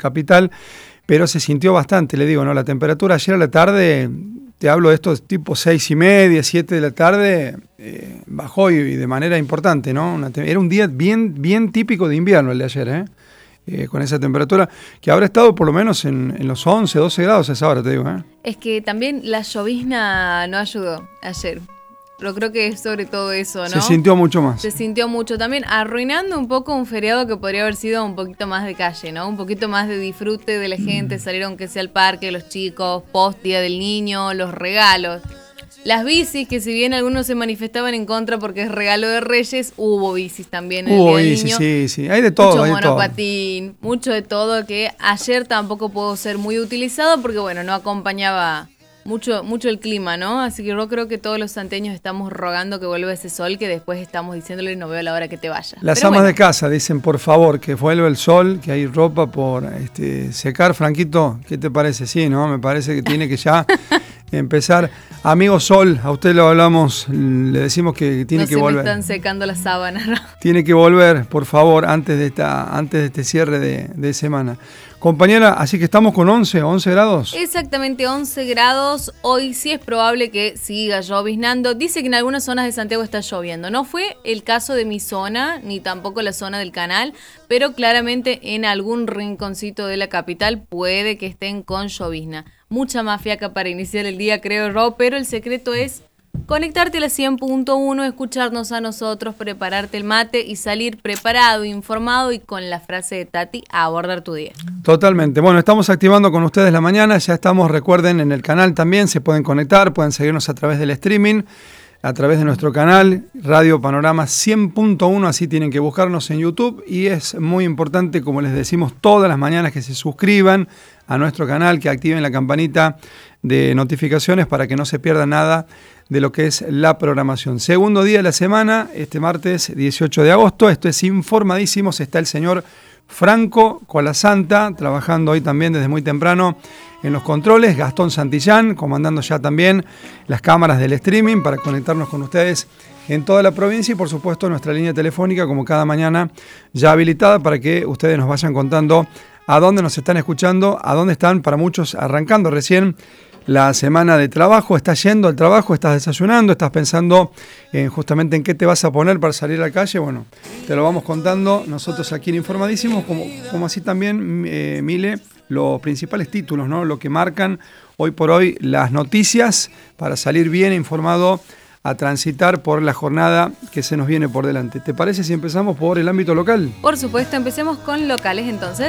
capital, pero se sintió bastante, le digo, ¿no? La temperatura ayer a la tarde, te hablo de esto tipo 6:30, 7 de la tarde, bajó y de manera importante, ¿no? Era un día bien típico de invierno el de ayer, con esa temperatura, que habrá estado por lo menos en los 11, 12 grados a esa hora, te digo. Es que también la llovizna no ayudó ayer. Yo creo que es sobre todo eso, ¿no? Se sintió mucho más. Se sintió mucho también, arruinando un poco un feriado que podría haber sido un poquito más de calle, ¿no? Un poquito más de disfrute de la gente, salir aunque sea al parque, los chicos, post Día del Niño, los regalos. Las bicis, que si bien algunos se manifestaban en contra porque es regalo de Reyes, hubo bicis también en el Día del Niño. Sí, hay de todo. Mucho monopatín, mucho de todo, que ayer tampoco pudo ser muy utilizado porque, bueno, no acompañaba mucho el clima, ¿no? Así que yo creo que todos los santeños estamos rogando que vuelva ese sol, que después estamos diciéndole no veo la hora que te vayas. Las amas de casa dicen, por favor, que vuelva el sol, que hay ropa por secar. Franquito, ¿qué te parece? Sí, ¿no? Me parece que tiene que ya empezar. Amigo Sol, a usted lo hablamos, le decimos que tiene que volver. No se me están secando las sábanas, ¿no? Tiene que volver, por favor, antes de este cierre de semana. Compañera, así que estamos con 11 grados. Exactamente 11 grados. Hoy sí es probable que siga lloviznando. Dice que en algunas zonas de Santiago está lloviendo. No fue el caso de mi zona, ni tampoco la zona del canal, pero claramente en algún rinconcito de la capital puede que estén con llovizna. Mucha más fiaca para iniciar el día, creo yo, pero el secreto es conectarte a la 100.1, escucharnos a nosotros, prepararte el mate y salir preparado, informado y con la frase de Tati a abordar tu día. Totalmente. Bueno, estamos activando con ustedes la mañana, ya estamos, recuerden, en el canal también, se pueden conectar, pueden seguirnos a través del streaming, a través de nuestro canal, Radio Panorama 100.1, así tienen que buscarnos en YouTube y es muy importante, como les decimos todas las mañanas, que se suscriban a nuestro canal, que activen la campanita de notificaciones para que no se pierda nada de lo que es la programación. Segundo día de la semana, este martes 18 de agosto, esto es Informadísimos, está el señor Franco Colasanta, trabajando hoy también desde muy temprano en los controles, Gastón Santillán, comandando ya también las cámaras del streaming para conectarnos con ustedes en toda la provincia y por supuesto nuestra línea telefónica como cada mañana ya habilitada para que ustedes nos vayan contando a dónde nos están escuchando, a dónde están para muchos arrancando recién la semana de trabajo, estás yendo al trabajo, estás desayunando, estás pensando justamente en qué te vas a poner para salir a la calle. Bueno, te lo vamos contando nosotros aquí en Informadísimos, como así también, Mile, los principales títulos, ¿no? Lo que marcan hoy por hoy las noticias para salir bien informado a transitar por la jornada que se nos viene por delante. ¿Te parece si empezamos por el ámbito local? Por supuesto, empecemos con locales entonces.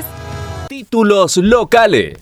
Títulos locales.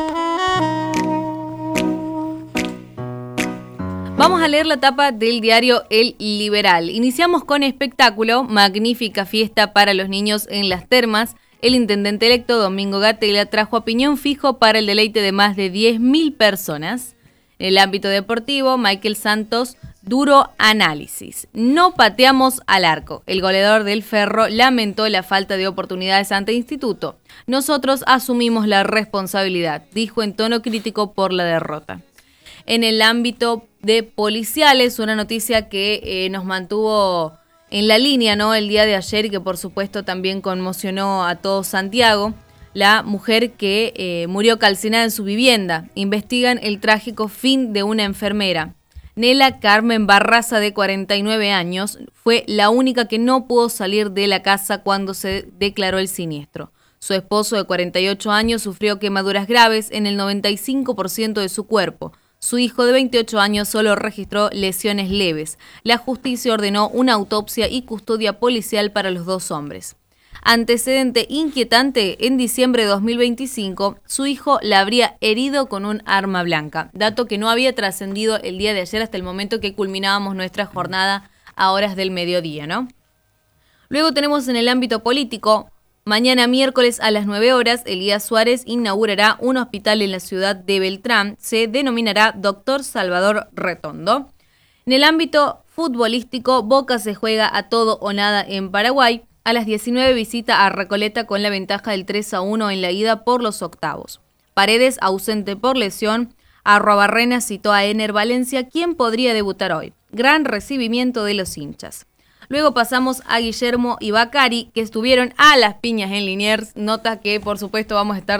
Vamos a leer la tapa del diario El Liberal. Iniciamos con espectáculo, magnífica fiesta para los niños en las termas. El intendente electo Domingo Gatella trajo a piñón fijo para el deleite de más de 10.000 personas. En el ámbito deportivo, Michael Santos, duro análisis. No pateamos al arco. El goleador del Ferro lamentó la falta de oportunidades ante Instituto. Nosotros asumimos la responsabilidad, dijo en tono crítico por la derrota. En el ámbito de policiales, una noticia que nos mantuvo en la línea, ¿no? El día de ayer y que por supuesto también conmocionó a todo Santiago. La mujer que murió calcinada en su vivienda. Investigan el trágico fin de una enfermera. Nela Carmen Barraza, de 49 años, fue la única que no pudo salir de la casa cuando se declaró el siniestro. Su esposo, de 48 años, sufrió quemaduras graves en el 95% de su cuerpo. Su hijo, de 28 años, solo registró lesiones leves. La justicia ordenó una autopsia y custodia policial para los dos hombres. Antecedente inquietante: en diciembre de 2025, su hijo la habría herido con un arma blanca, dato que no había trascendido el día de ayer hasta el momento que culminábamos nuestra jornada a horas del mediodía, ¿no? Luego tenemos en el ámbito político, mañana miércoles a las 9 horas, Elías Suárez inaugurará un hospital en la ciudad de Beltrán, se denominará Dr. Salvador Retondo. En el ámbito futbolístico, Boca se juega a todo o nada en Paraguay. A las 19 visita a Recoleta con la ventaja del 3-1 en la ida por los octavos. Paredes, ausente por lesión. Arruabarrena citó a Ener Valencia, quien podría debutar hoy. Gran recibimiento de los hinchas. Luego pasamos a Guillermo y Bacari, que estuvieron a las piñas en Liniers. Nota que, por supuesto, vamos a estar